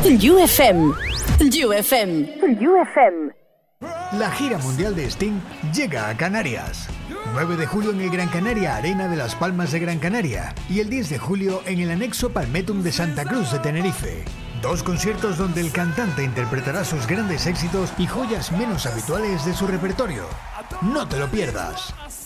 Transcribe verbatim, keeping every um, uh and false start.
U F M. U F M. U F M. La gira mundial de Sting llega a Canarias. nueve de julio en el Gran Canaria Arena de Las Palmas de Gran Canaria y el diez de julio en el anexo Palmetum de Santa Cruz de Tenerife. Dos conciertos donde el cantante interpretará sus grandes éxitos y joyas menos habituales de su repertorio. No te lo pierdas.